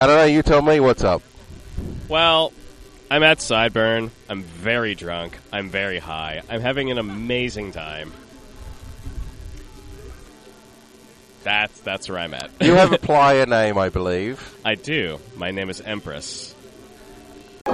I don't know, you tell me what's up. Well, I'm at Sideburn. I'm very drunk. I'm very high. I'm having an amazing time. That's where I'm at. You have a player name, I believe. I do. My name is Empress.